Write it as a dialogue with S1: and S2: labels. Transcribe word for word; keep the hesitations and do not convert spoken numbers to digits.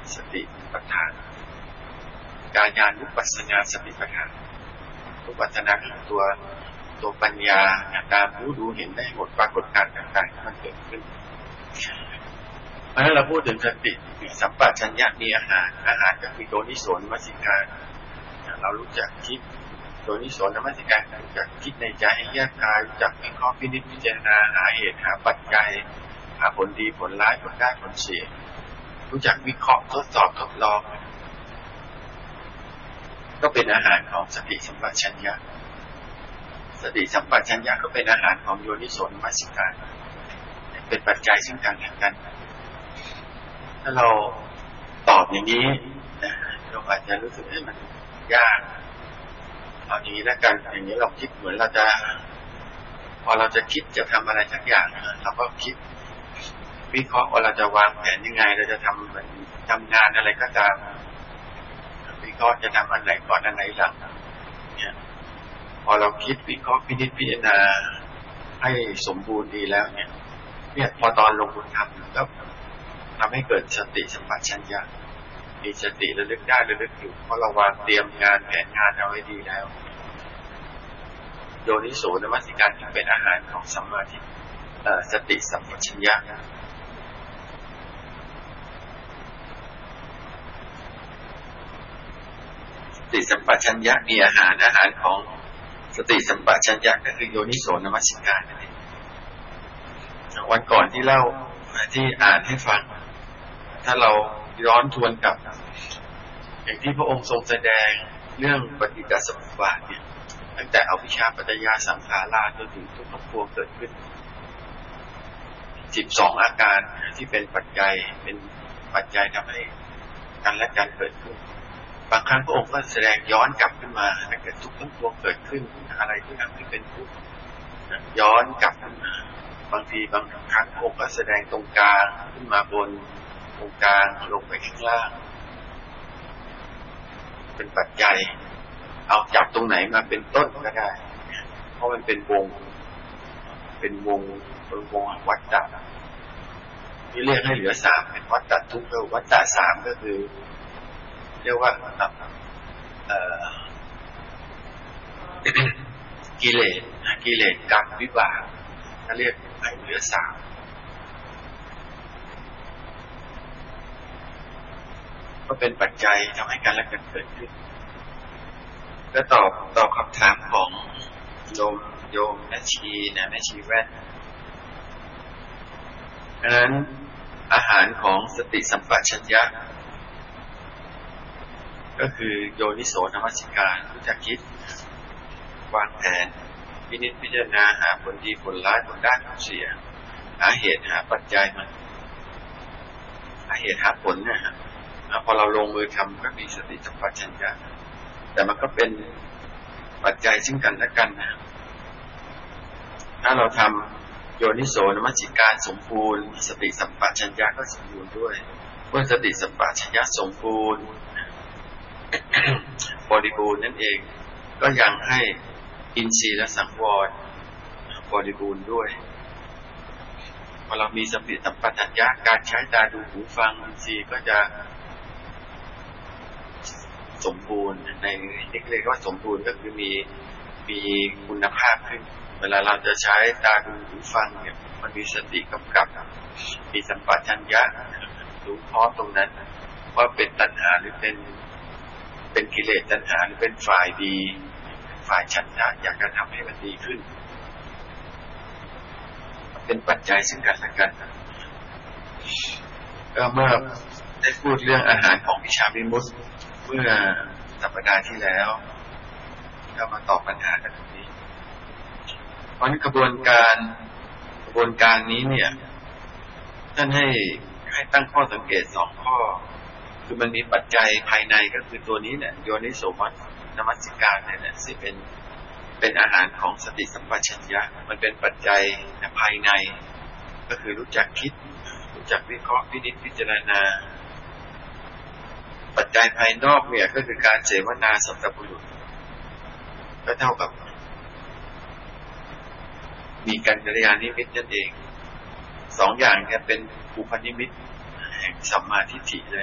S1: สติปัฏฐานกายานุปัสสนาสติปัฏฐานนุปัสสนาคือตัวตัวปัญญาตามรู้ดูเห็นได้หมดปรากฏการณ์ต่างๆที่มันเกิดขึ้นเพราะฉะนั้นเราพูดถึงสติสัมปชัญญะมีอาหารอาหารก็คือโยนิโสมนสิการเรารู้จักคิดโยนิโสมนสิการรู้จักคิดในใจให้แยกกายรู้จักวิเคราะห์พินิจพิจารณาหาเหตุหาปัจจัยหาผลดีผลร้ายผลได้ผลเสียรู้จักวิเคราะห์ทดสอบทดลองก็เป็นอาหารของสติสัมปชัญญะสติสัมปชัญญะก็เป็นอาหารของโยนิโสมนสิการเป็นปัจจัยซึ่งกันและกันถ้าเราตอบอย่างนี้เราอาจจะรู้สึกว่ามันยากเอาอย่างนี้แล้วกันอย่างนี้เราคิดเหมือนเราจะพอเราจะคิดจะทำอะไรสักอย่างเราก็คิดวิเคราะห์ว่าเราจะวางแผนยังไงเราจะทำทำงานอะไรก็ตามวิเคราะห์จะทำอันไหนก่อนอันไหนหลังเนี่ยพอเราคิดวิเคราะห์พินิจพิจารณาให้สมบูรณ์ดีแล้วเนี่ยเนี่ยพอตอนลงมือทำก็ทำให้เกิดสติสัมปชัญญะมีสติระลึกได้ระลึกอยู่เพราะเราวางเตรียมงานแผนงานเอาไว้ดีแล้วโยนิโสมนสิการเป็นอาหารของสัมมาทิฏฐิสติสัมปชัญญะสติสัมปชัญญะมีอาหารอาหารของสติสัมปชัญญะก็คือโยนิโสมนสิการนั่นเองวันก่อนที่เล่าที่อ่านให้ฟังถ้าเราย้อนทวนกลับอย่างที่พระองค์ทรงแสดงเรื่องปฏิจจสมุปบาทเนี่ยตั้งแต่อวิชชาปัจจยาสังขาราจนถึงทุกข์ทั้งปวงเกิดขึ้นสิบสองอาการที่เป็นปัจจัยเป็นปัจจัยทำให้กันและกันเกิดขึ้นบางครั้งพระองค์ก็แสดงย้อนกลับขึ้นมาถ้าเกิดทุกข์ทั้งปวงเกิดขึ้นอะไรที่ทำให้เป็นทุกข์ย้อนกลับขึ้นมาบางทีบางครั้งพระองค์ก็แสดงตรงกลางขึ้นมาบนตรงกลางลงไปข้างล่างเป็นปัจจัยเอาจับตรงไหนมาเป็นต้นก็ได้เพราะมันเป็นวงเป็นวงเป็นวงวัฏฏะที่เรียกให้เหลือสามเป็นวัฏฏะทุกข์แล้ววัฏฏะสามก็คือเรียกว่าเอ่อ กิเลสกิเลสกรรมวิบากเขาเรียกให้เหลือสามก็เป็นปัจจัยทำให้การและกันเกิดขึ้นก็ตอบตอบคำถามของโยมโยมแม่ชีนะแม่ชีแว่นดังนั้นอาหารของสติสัมปชัญญะก็คือโยนิโสมนสิการรู้จักคิดวางแผนพินิจพิจารณาหาผลดีผลร้ายผลได้ผลเสียหาเหตุหาปัจจัยมันหาเหตุหาผลเนี่ยฮะพอเราลงมือทำก็มีสติสัมปชัญญะแต่มันก็เป็นปัจจัยซึ่งกันและกันนะถ้าเราทำโยนิโสมนสิการสมบูรณ์สติสัมปชัญญะก็สมบูรณ์ด้วยเมื่อสติสัมปชัญญะสมบูรณ์บริบูรณ์นั่นเองก็ยังให้อินทรีย์และสังวรบริบูรณ์ด้วยพอเรามีสติสัมปชัญญะการใช้ตาดูหูฟังอินทรีย์ก็จะสมบูรณ์ในนี่เรียกว่าสมบูรณ์ก็คือมีมีคุณภาพขึ้นเวลาเราจะใช้ตาดูหูฟังเนี่ยมันมีสติกำกับมีสัมปชัญญะรู้พร้อมตรงนั้นว่าเป็นตัณหาหรือเป็นเป็นกิเลสตัณหาหรือเป็นฝ่ายดีฝ่ายฉันทะอยากจะทำให้มันดีขึ้นเป็นปัจจัยซึ่งกันและกันก็เมื่อได้พูดเรื่องอาหารของวิชาวิมุตติเมื่อสัปดาห์ที่แล้วก็มาตอบปัญหากันตรงนี้เพราะกระบวนการกระบวนการนี้เนี่ยท่านให้ให้ตั้งข้อสังเกตสองข้อคือมันมีปัจจัยภายในก็คือตัวนี้เนี่ยโยนิโสมนสิการเนี่ยซึ่งเป็นเป็นอาหารของสติสัมปชัญญะมันเป็นปัจจัยภายในก็คือรู้จักคิดรู้จักวิเคราะห์พินิจพิจารณาปัจจัยภายนอกเนี่ยก็คือการเสวนาสัตตบุรุษก็เท่ากับมีกัลยาณนิมิตนั่นเองสองอย่างเนี่ยเป็นอุปนิมิตแห่งสัมมาทิฏฐิเลย